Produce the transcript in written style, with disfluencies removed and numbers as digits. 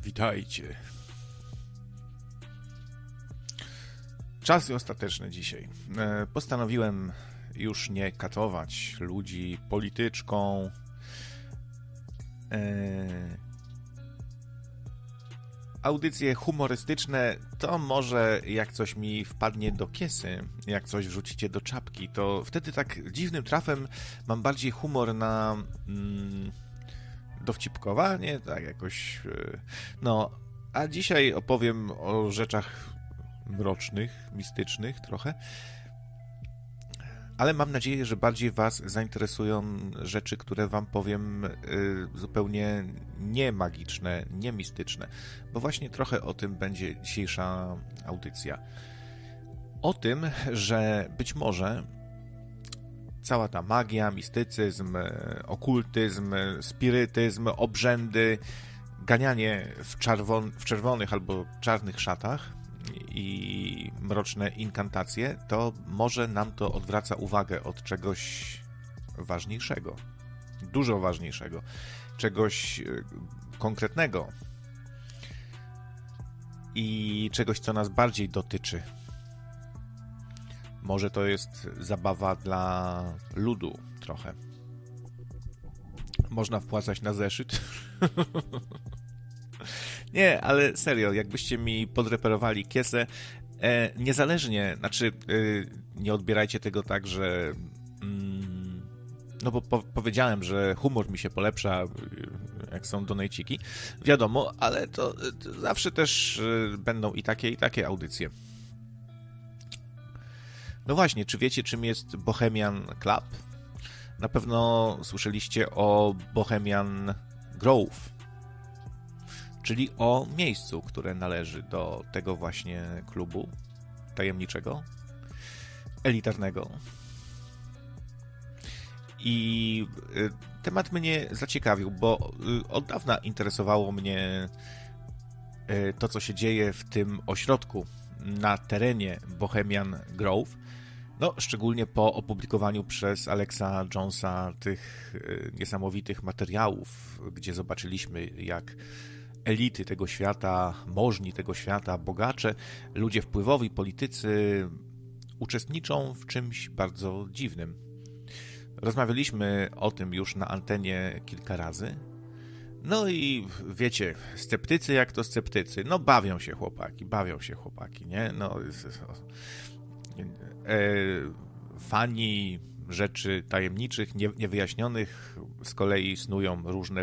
Witajcie. Czasy ostateczne dzisiaj. Postanowiłem już nie katować ludzi polityczką. Audycje humorystyczne to może jak coś mi wpadnie do kiesy, jak coś wrzucicie do czapki, to wtedy tak dziwnym trafem mam bardziej humor na dowcipkowanie, tak jakoś, no, a dzisiaj opowiem o rzeczach mrocznych, mistycznych trochę, ale mam nadzieję, że bardziej was zainteresują rzeczy, które wam powiem zupełnie nie magiczne, nie mistyczne, bo właśnie trochę o tym będzie dzisiejsza audycja. O tym, że być może cała ta magia, mistycyzm, okultyzm, spirytyzm, obrzędy, ganianie w czerwonych albo czarnych szatach i mroczne inkantacje, to może nam to odwraca uwagę od czegoś ważniejszego, dużo ważniejszego, czegoś konkretnego i czegoś, co nas bardziej dotyczy. Może to jest zabawa dla ludu trochę. Można wpłacać na zeszyt. Nie, ale serio, jakbyście mi podreperowali kiesę, niezależnie, znaczy nie odbierajcie tego tak, że no bo powiedziałem, że humor mi się polepsza, jak są donejciki, wiadomo, ale to zawsze też będą i takie audycje. No właśnie, czy wiecie, czym jest Bohemian Club? Na pewno słyszeliście o Bohemian Grove, czyli o miejscu, które należy do tego właśnie klubu tajemniczego, elitarnego. I temat mnie zaciekawił, bo od dawna interesowało mnie to, co się dzieje w tym ośrodku na terenie Bohemian Grove. No, szczególnie po opublikowaniu przez Alexa Jonesa tych niesamowitych materiałów, gdzie zobaczyliśmy, jak elity tego świata, możni tego świata, bogacze, ludzie wpływowi, politycy uczestniczą w czymś bardzo dziwnym. Rozmawialiśmy o tym już na antenie kilka razy. No i wiecie, sceptycy jak to sceptycy, no bawią się chłopaki, nie? No, fani rzeczy tajemniczych, niewyjaśnionych z kolei snują różne